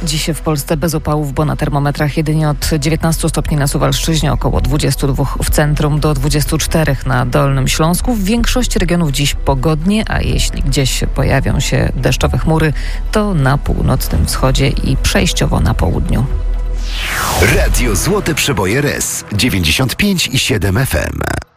Dziś w Polsce bez upałów, bo na termometrach jedynie od 19 stopni na Suwalszczyźnie, około 22 w centrum, do 24 na Dolnym Śląsku. W większości regionów dziś pogodnie, a jeśli gdzieś pojawią się deszczowe chmury, to na północnym wschodzie i przejściowo na południu. Radio Złote Przeboje RS 95,7 FM.